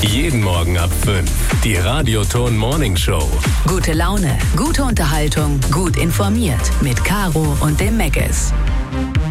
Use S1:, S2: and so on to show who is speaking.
S1: Jeden Morgen ab 5. Die Radioton Morning Show.
S2: Gute Laune, gute Unterhaltung, gut informiert. Mit Caro und dem Meckes.